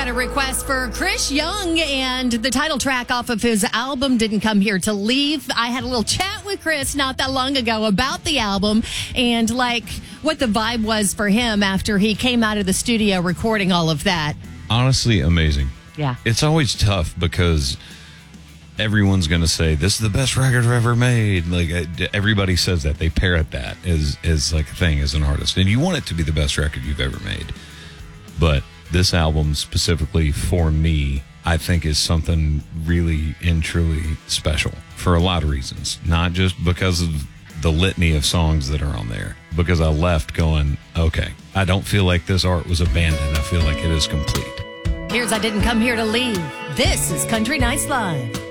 a request for Chris Young and the title track off of his album, Didn't Come Here to Leave. I had a little chat with Chris not that long ago about the album and like what the vibe was for him after he came out of the studio recording all of that. Honestly, amazing. Yeah. It's always tough because everyone's going to say, this is the best record I've ever made. Like, everybody says that. They parrot that as like a thing as an artist. And you want it to be the best record you've ever made. But this album specifically for me, I think is something really and truly special for a lot of reasons. Not just because of the litany of songs that are on there. Because I left going, okay, I don't feel like this art was abandoned. I feel like it is complete. Here's I Didn't Come Here to Leave. This is Country Nights Live.